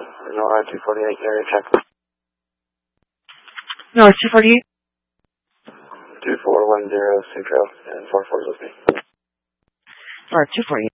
North 248, area check. North 248? 2410 Central, and 44 is with me. North 248.